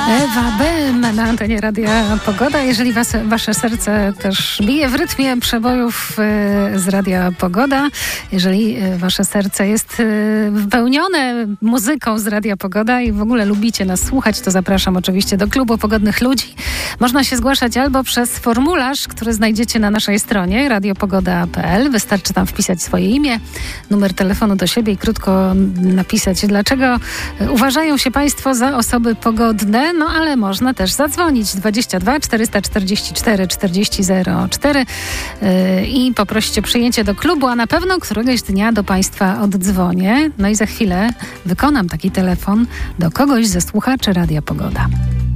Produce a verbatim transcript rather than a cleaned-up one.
Ewa Bem na antenie Radia Pogoda. Jeżeli was, wasze serce też bije w rytmie przebojów y, z Radia Pogoda, jeżeli y, wasze serce jest y, wypełnione muzyką z Radia Pogoda i w ogóle lubicie nas słuchać, to zapraszam oczywiście do Klubu Pogodnych Ludzi. Można się zgłaszać albo przez formularz, który znajdziecie na naszej stronie radiopogoda kropka p l. Wystarczy tam wpisać swoje imię, numer telefonu do siebie i krótko napisać, dlaczego uważają się państwo za osoby pogodne. No ale można też zadzwonić dwadzieścia dwa czterysta czterdzieści cztery czterdzieści zero cztery yy, i poprosić o przyjęcie do klubu, a na pewno któregoś dnia do państwa oddzwonię. No i za chwilę wykonam taki telefon do kogoś ze słuchaczy Radia Pogoda.